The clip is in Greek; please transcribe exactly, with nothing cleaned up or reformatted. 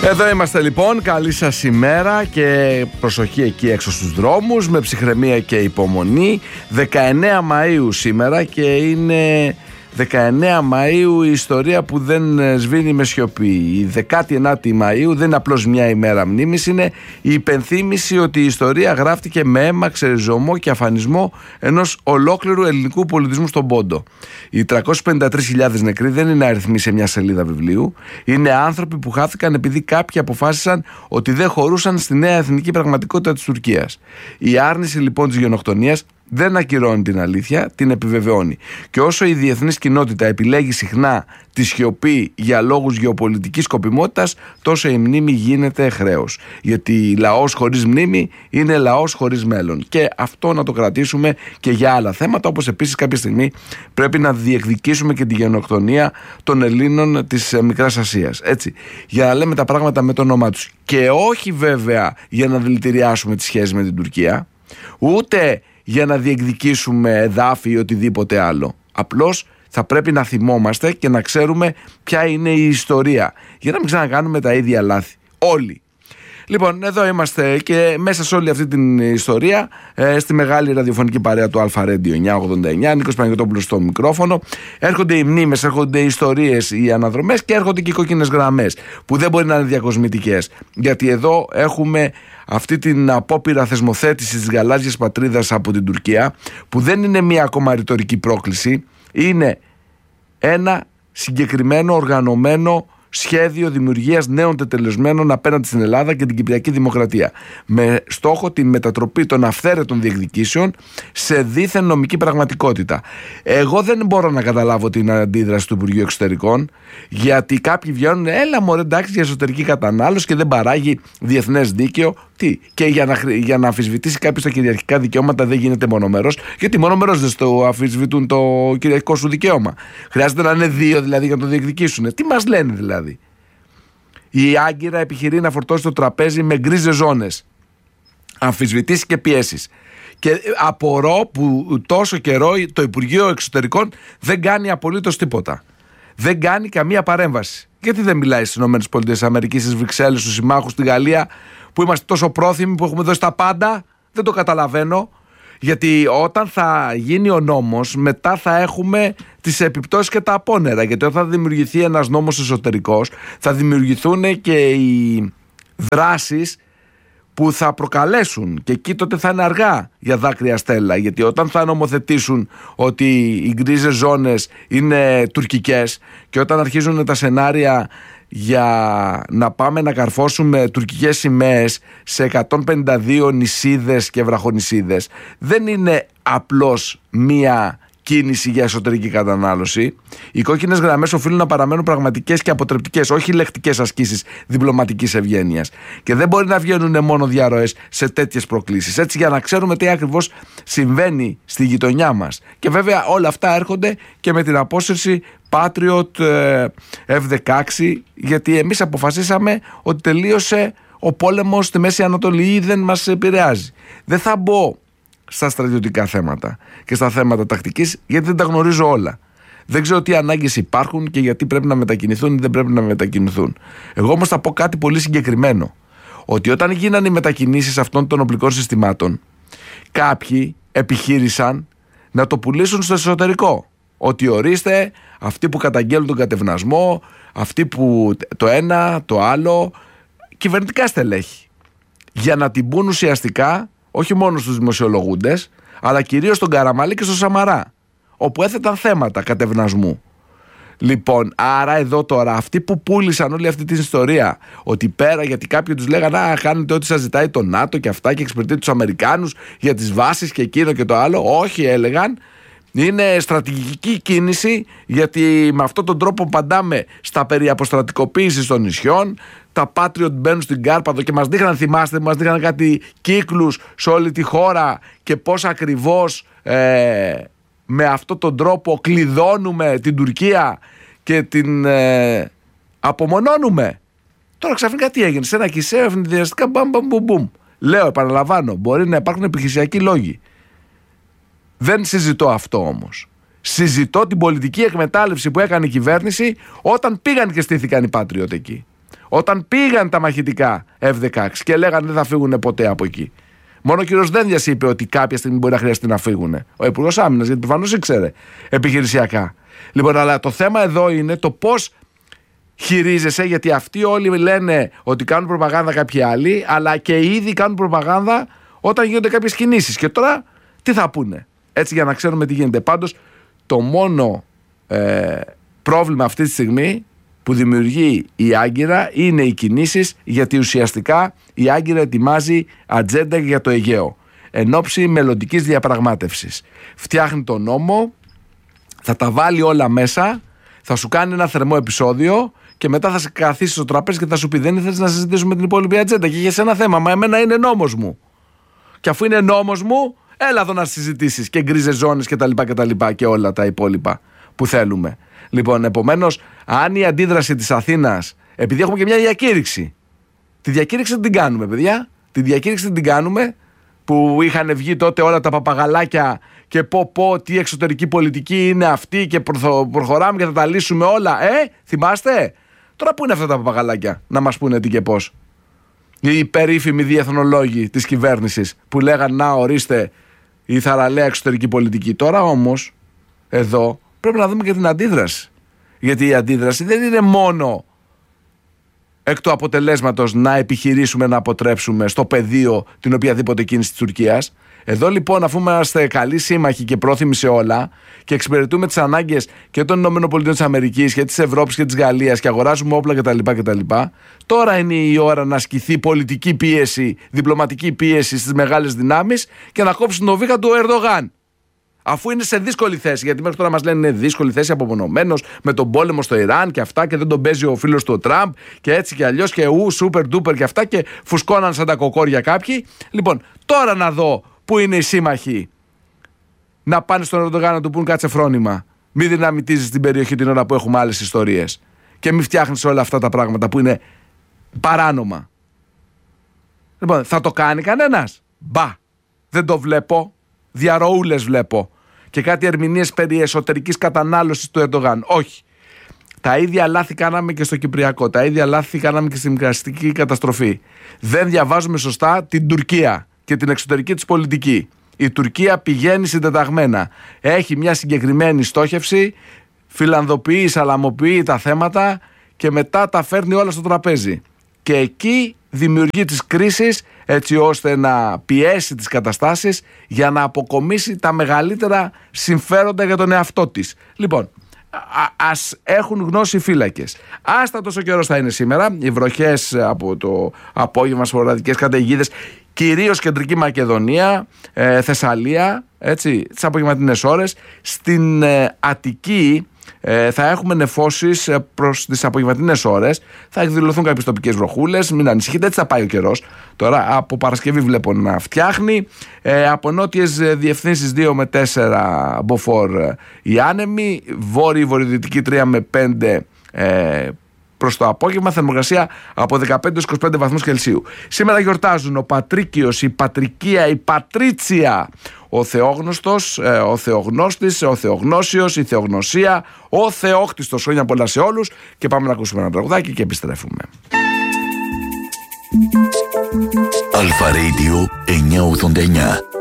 Εδώ είμαστε λοιπόν, καλή σας ημέρα και προσοχή εκεί έξω στους δρόμους, με ψυχραιμία και υπομονή. δεκαεννέα Μαΐου σήμερα και είναι δεκαεννέα Μαΐου η ιστορία που δεν σβήνει με σιωπή. Η δεκάτη ενάτη Μαΐου δεν είναι απλώς μια ημέρα μνήμης, είναι η υπενθύμηση ότι η ιστορία γράφτηκε με αίμα, ξεριζωμό και αφανισμό ενός ολόκληρου ελληνικού πολιτισμού στον Πόντο. Οι τριακόσιες πενήντα τρεις χιλιάδες νεκροί δεν είναι αριθμοί σε μια σελίδα βιβλίου. Είναι άνθρωποι που χάθηκαν επειδή κάποιοι αποφάσισαν ότι δεν χωρούσαν στη νέα εθνική πραγματικότητα της Τουρκίας. Η άρνηση λοιπόν της γενοκτονίας δεν ακυρώνει την αλήθεια, την επιβεβαιώνει. Και όσο η διεθνής κοινότητα επιλέγει συχνά τη σιωπή για λόγους γεωπολιτικής σκοπιμότητας, τόσο η μνήμη γίνεται χρέος. Γιατί λαός χωρίς μνήμη είναι λαός χωρίς μέλλον. Και αυτό να το κρατήσουμε και για άλλα θέματα, όπως επίσης κάποια στιγμή πρέπει να διεκδικήσουμε και τη γενοκτονία των Ελλήνων της Μικράς Ασίας. Έτσι, για να λέμε τα πράγματα με το όνομά τους. Και όχι βέβαια για να δηλητηριάσουμε τις σχέσεις με την Τουρκία, ούτε για να διεκδικήσουμε εδάφη ή οτιδήποτε άλλο. Απλώς θα πρέπει να θυμόμαστε και να ξέρουμε ποια είναι η ιστορία, για να μην ξανακάνουμε τα ίδια λάθη. Όλοι. Λοιπόν, εδώ είμαστε και μέσα σε όλη αυτή την ιστορία, ε, στη μεγάλη ραδιοφωνική παρέα του Αλφα Radio εννιακόσια ογδόντα εννιά, Νίκος Παναγιωτόπουλος στο μικρόφωνο. Έρχονται οι μνήμες, έρχονται οι ιστορίες, οι αναδρομές και έρχονται και οι κόκκινες γραμμές, που δεν μπορεί να είναι διακοσμητικές. Γιατί εδώ έχουμε αυτή την απόπειρα θεσμοθέτησης της γαλάζιας πατρίδας από την Τουρκία, που δεν είναι μία ακόμα ρητορική πρόκληση, είναι ένα συγκεκριμένο οργανωμένο σχέδιο δημιουργίας νέων τετελεσμένων απέναντι στην Ελλάδα και την Κυπριακή Δημοκρατία, με στόχο την μετατροπή των αυθαίρετων διεκδικήσεων σε δίθεν νομική πραγματικότητα. Εγώ δεν μπορώ να καταλάβω την αντίδραση του Υπουργείου Εξωτερικών, γιατί κάποιοι βγαίνουν, έλα μωρέ εντάξει για εσωτερική κατανάλωση και δεν παράγει διεθνές δίκαιο. Τι, και για να, για να αμφισβητήσει κάποιος τα κυριαρχικά δικαιώματα δεν γίνεται μονομερός, γιατί μονομερός δεν στο αμφισβητούν το κυριαρχικό σου δικαίωμα. Χρειάζεται να είναι δύο δηλαδή για να το διεκδικήσουν. Τι μας λένε δηλαδή? Η Άγκυρα επιχειρεί να φορτώσει το τραπέζι με γκρίζες ζώνες, αμφισβητήσεις και πιέσεις. Και απορώ που τόσο καιρό το Υπουργείο Εξωτερικών δεν κάνει απολύτως τίποτα. Δεν κάνει καμία παρέμβαση. Γιατί δεν μιλάει στις ΗΠΑ, στις Βρυξέλλες, στους συμμάχους, στη Γαλλία, που είμαστε τόσο πρόθυμοι, που έχουμε δώσει τα πάντα? Δεν το καταλαβαίνω. Γιατί όταν θα γίνει ο νόμος, μετά θα έχουμε τις επιπτώσεις και τα απόνερα. Γιατί όταν θα δημιουργηθεί ένας νόμος εσωτερικός, θα δημιουργηθούν και οι δράσεις που θα προκαλέσουν, και εκεί τότε θα είναι αργά για δάκρυα στέλα. Γιατί όταν θα νομοθετήσουν ότι οι γκρίζες ζώνες είναι τουρκικές, και όταν αρχίζουν τα σενάρια για να πάμε να καρφώσουμε τουρκικές σημαίες σε εκατόν πενήντα δύο νησίδες και βραχονησίδες, δεν είναι απλώς μία κίνηση για εσωτερική κατανάλωση. Οι κόκκινες γραμμές οφείλουν να παραμένουν πραγματικές και αποτρεπτικές, όχι λεκτικές ασκήσεις διπλωματικής ευγένειας. Και δεν μπορεί να βγαίνουν μόνο διαρροές σε τέτοιες προκλήσεις. Έτσι, για να ξέρουμε τι ακριβώς συμβαίνει στη γειτονιά μας. Και βέβαια όλα αυτά έρχονται και με την απόσυρση Patriot εφ δεκαέξι, γιατί εμείς αποφασίσαμε ότι τελείωσε ο πόλεμος στη Μέση Ανατολή ή δεν μας επηρεάζει. Δεν θα μπω στα στρατιωτικά θέματα και στα θέματα τακτικής, γιατί δεν τα γνωρίζω όλα. Δεν ξέρω τι ανάγκες υπάρχουν και γιατί πρέπει να μετακινηθούν ή δεν πρέπει να μετακινηθούν. Εγώ όμως θα πω κάτι πολύ συγκεκριμένο. Ότι όταν γίνανε οι μετακινήσεις αυτών των οπλικών συστημάτων, κάποιοι επιχείρησαν να το πουλήσουν στο εσωτερικό. Ότι ορίστε, αυτοί που καταγγέλουν τον κατευνασμό, αυτοί που το ένα, το άλλο, κυβερνητικά στελέχη. Για να την πούν ουσιαστικά όχι μόνο στους δημοσιολογούντες, αλλά κυρίως στον Καραμαλή και στον Σαμαρά, όπου έθεταν θέματα κατευνασμού. Λοιπόν, άρα εδώ τώρα αυτοί που πούλησαν όλη αυτή την ιστορία, ότι πέρα, γιατί κάποιοι τους λέγανε «Α, κάνετε ό,τι σας ζητάει το ΝΑΤΟ και αυτά και εξυπηρετείτε τους Αμερικάνους για τις βάσεις και εκείνο και το άλλο», όχι, έλεγαν, είναι στρατηγική κίνηση, γιατί με αυτόν τον τρόπο παντάμε στα περί αποστρατικοποίησης των νησιών. Τα Patriot μπαίνουν στην Κάρπαθο και μας δείχναν, θυμάστε, μας δείχναν κάτι κύκλους σε όλη τη χώρα και πώς ακριβώς ε, με αυτόν τον τρόπο κλειδώνουμε την Τουρκία και την ε, απομονώνουμε. Τώρα ξαφνικά τι έγινε? Σε ένα κησαίο ευνηδιαστικά μπαμ μπαμ μπουμ μπουμ. Λέω, επαναλαμβάνω, μπορεί να υπάρχουν επιχειρησιακοί λόγοι. Δεν συζητώ αυτό όμως. Συζητώ την πολιτική εκμετάλλευση που έκανε η κυβέρνηση όταν πήγαν και στήθηκαν οι Patriot εκεί. Όταν πήγαν τα μαχητικά εφ δεκαέξι και λέγανε δεν θα φύγουν ποτέ από εκεί. Μόνο ο κύριος Δένδιας είπε ότι κάποια στιγμή μπορεί να χρειαστεί να φύγουν. Ο Υπουργός Άμυνας, γιατί προφανώς ήξερε επιχειρησιακά. Λοιπόν, αλλά το θέμα εδώ είναι το πώς χειρίζεσαι, γιατί αυτοί όλοι λένε ότι κάνουν προπαγάνδα κάποιοι άλλοι, αλλά και ήδη κάνουν προπαγάνδα όταν γίνονται κάποιες κινήσεις. Και τώρα τι θα πούνε. Έτσι, για να ξέρουμε τι γίνεται. Πάντως, το μόνο ε, πρόβλημα αυτή τη στιγμή που δημιουργεί η Άγκυρα είναι οι κινήσεις, γιατί ουσιαστικά η Άγκυρα ετοιμάζει ατζέντα για το Αιγαίο εν ώψη μελλοντικής διαπραγμάτευσης. Φτιάχνει τον νόμο, θα τα βάλει όλα μέσα, θα σου κάνει ένα θερμό επεισόδιο και μετά θα σε καθίσει στο τραπέζι και θα σου πει: δεν ήθελες να συζητήσουμε την υπόλοιπη ατζέντα και είχες ένα θέμα. Μα εμένα είναι νόμος μου. Και αφού είναι νόμος μου, έλα εδώ να συζητήσεις και γκρίζες ζώνες κτλ. Και, και όλα τα υπόλοιπα που θέλουμε. Λοιπόν, επομένως, αν η αντίδραση της Αθήνας, επειδή έχουμε και μια διακήρυξη, τη διακήρυξη δεν την κάνουμε, παιδιά. Τη διακήρυξη δεν την κάνουμε, που είχαν βγει τότε όλα τα παπαγαλάκια και πω πω τι εξωτερική πολιτική είναι αυτή και προχωράμε και θα τα λύσουμε όλα. Ε, θυμάστε? Τώρα πού είναι αυτά τα παπαγαλάκια να μας πούνε τι και πώς? Οι περίφημοι διεθνολόγοι της κυβέρνησης που λέγαν να ορίστε η θαραλέα εξωτερική πολιτική. Τώρα όμως, εδώ πρέπει να δούμε και την αντίδραση. Γιατί η αντίδραση δεν είναι μόνο εκ του αποτελέσματος να επιχειρήσουμε να αποτρέψουμε στο πεδίο την οποιαδήποτε κίνηση της Τουρκίας. Εδώ λοιπόν, αφού είμαστε καλοί σύμμαχοι και πρόθυμοι σε όλα και εξυπηρετούμε τις ανάγκες και των ΗΠΑ και της Ευρώπης και της Γαλλίας και αγοράζουμε όπλα κτλ. κτλ. Τώρα είναι η ώρα να ασκηθεί πολιτική πίεση, διπλωματική πίεση στις μεγάλες δυνάμεις και να κόψουν το βήχα του Ερντογάν. Αφού είναι σε δύσκολη θέση, γιατί μέχρι τώρα μας λένε είναι δύσκολη θέση, απομονωμένος με τον πόλεμο στο Ιράν και αυτά, και δεν τον παίζει ο φίλος του ο Τραμπ και έτσι και αλλιώς και ου, σούπερ ντούπερ και αυτά, και φουσκώναν σαν τα κοκόρια κάποιοι. Λοιπόν, τώρα να δω πού είναι οι σύμμαχοι να πάνε στον Ερντογάν να του πούν κάτσε φρόνημα. Μη δυναμητίζεις την περιοχή την ώρα που έχουμε άλλες ιστορίες και μη φτιάχνεις όλα αυτά τα πράγματα που είναι παράνομα. Λοιπόν, θα το κάνει κανένας? Μπα, δεν το βλέπω. Διαρροούλες βλέπω. Και κάτι ερμηνείες περί εσωτερικής κατανάλωσης του Ερντογάν. Όχι. Τα ίδια λάθη κάναμε και στο Κυπριακό. Τα ίδια λάθη κάναμε και στην μικραστική καταστροφή. Δεν διαβάζουμε σωστά την Τουρκία και την εξωτερική της πολιτική. Η Τουρκία πηγαίνει συντεταγμένα. Έχει μια συγκεκριμένη στόχευση, φιλανδοποιεί, σαλαμοποιεί τα θέματα και μετά τα φέρνει όλα στο τραπέζι. Και εκεί δημιουργεί τις κρίσεις έτσι ώστε να πιέσει τις καταστάσεις για να αποκομίσει τα μεγαλύτερα συμφέροντα για τον εαυτό της. Λοιπόν, α, ας έχουν γνώση οι φύλακες. Άστα τόσο καιρός θα είναι σήμερα. Οι βροχές από το απόγευμα, σποραδικές καταιγίδες, κυρίως Κεντρική Μακεδονία, ε, Θεσσαλία, έτσι, τις απογευματινές ώρες. Στην ε, Αττική Ε, θα έχουμε νεφώσεις προς τις απογευματινές ώρες. Θα εκδηλωθούν κάποιες τοπικές βροχούλες. Μην ανησυχείτε, έτσι θα πάει ο καιρός. Τώρα από Παρασκευή βλέπω να φτιάχνει. Ε, από νότιες διευθύνσεις δύο με τέσσερα μποφόρ οι άνεμοι. Βόρειοι βορειοδυτική τρία με πέντε ε, προς το απόγευμα. Θερμοκρασία από δεκαπέντε έως είκοσι πέντε βαθμούς Κελσίου. Σήμερα γιορτάζουν ο Πατρίκιος, η Πατρικία, η Πατρίτσια, ο Θεόγνωστος, ο Θεογνώστης, ο Θεογνώσιος, η Θεογνωσία, ο Θεόκτιστος. Χρόνια πολλά σε όλους και πάμε να ακούσουμε ένα τραγουδάκι και επιστρέφουμε. Αλφα Radio εννιακόσια ογδόντα εννιά.